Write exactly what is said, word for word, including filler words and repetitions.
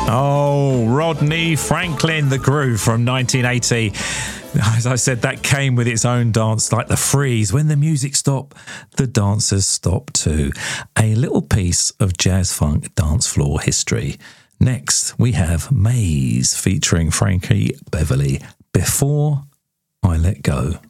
Oh, Rodney Franklin, The Groove from nineteen eighty. As I said, that came with its own dance, like the freeze. When the music stopped, the dancers stopped too. A little piece of jazz funk dance floor history. Next, we have Maze featuring Frankie Beverly, Before I Let Go.